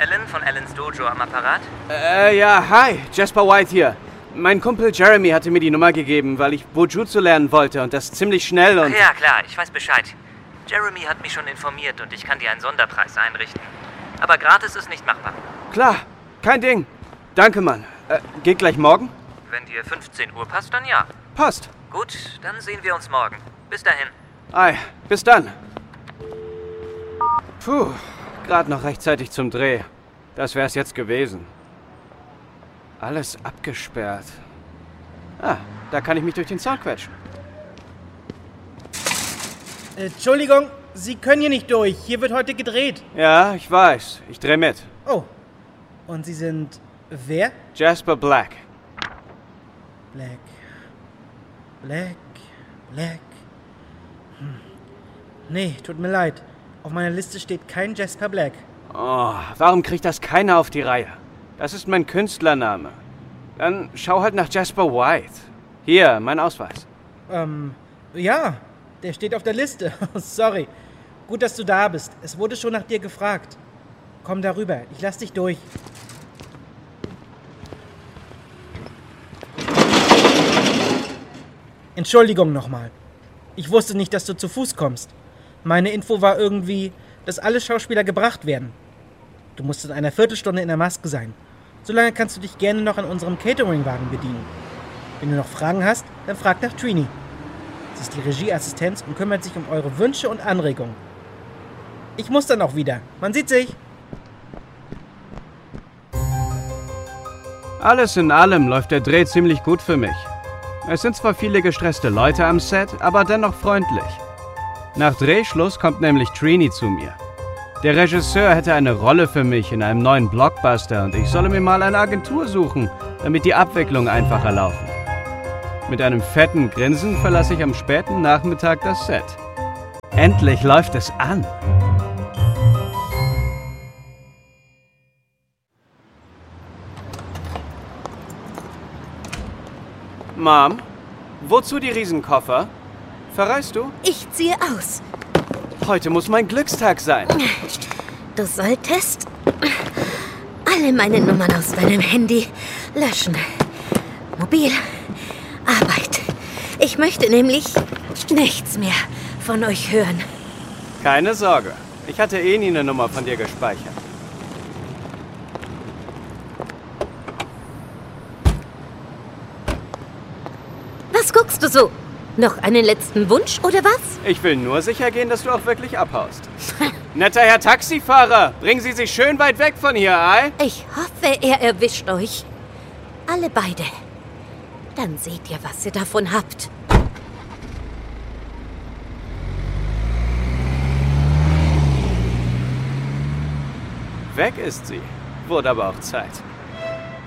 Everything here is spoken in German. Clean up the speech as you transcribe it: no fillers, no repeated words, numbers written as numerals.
Alan von Alans Dojo am Apparat? Ja, hi, Jasper White hier. Mein Kumpel Jeremy hatte mir die Nummer gegeben, weil ich Bujutsu lernen wollte und das ziemlich schnell und... Ach ja, klar, ich weiß Bescheid. Jeremy hat mich schon informiert und ich kann dir einen Sonderpreis einrichten. Aber gratis ist nicht machbar. Klar, kein Ding. Danke, Mann. Geht gleich morgen? Wenn dir 15 Uhr passt, dann ja. Passt. Gut, dann sehen wir uns morgen. Bis dahin. Ei, bis dann. Puh, gerade noch rechtzeitig zum Dreh. Das wär's jetzt gewesen. Alles abgesperrt. Ah, da kann ich mich durch den Zaun quetschen. Entschuldigung, Sie können hier nicht durch. Hier wird heute gedreht. Ja, ich weiß. Ich dreh mit. Oh, und Sie sind wer? Jasper Black. Black. Nee, tut mir leid. Auf meiner Liste steht kein Jasper Black. Oh, warum kriegt das keiner auf die Reihe? Das ist mein Künstlername. Dann schau halt nach Jasper White. Hier, mein Ausweis. Ja, der steht auf der Liste. Sorry. Gut, dass du da bist. Es wurde schon nach dir gefragt. Komm darüber, ich lass dich durch. Entschuldigung nochmal. Ich wusste nicht, dass du zu Fuß kommst. Meine Info war irgendwie, dass alle Schauspieler gebracht werden. Du musst in einer Viertelstunde in der Maske sein. Solange kannst du dich gerne noch an unserem Cateringwagen bedienen. Wenn du noch Fragen hast, dann frag nach Trini. Sie ist die Regieassistenz und kümmert sich um eure Wünsche und Anregungen. Ich muss dann auch wieder. Man sieht sich. Alles in allem läuft der Dreh ziemlich gut für mich. Es sind zwar viele gestresste Leute am Set, aber dennoch freundlich. Nach Drehschluss kommt nämlich Trini zu mir. Der Regisseur hätte eine Rolle für mich in einem neuen Blockbuster und ich solle mir mal eine Agentur suchen, damit die Abwicklung einfacher laufen. Mit einem fetten Grinsen verlasse ich am späten Nachmittag das Set. Endlich läuft es an. Mom, wozu die Riesenkoffer? Verreist du? Ich ziehe aus. Heute muss mein Glückstag sein. Du solltest alle meine Nummern aus deinem Handy löschen. Mobil, Arbeit. Ich möchte nämlich nichts mehr von euch hören. Keine Sorge. Ich hatte eh nie eine Nummer von dir gespeichert. Was guckst du so? Noch einen letzten Wunsch oder was? Ich will nur sicher gehen, dass du auch wirklich abhaust. Netter Herr Taxifahrer, bringen Sie sich schön weit weg von hier, ei? Ich hoffe, er erwischt euch. Alle beide. Dann seht ihr, was ihr davon habt. Weg ist sie. Wurde aber auch Zeit.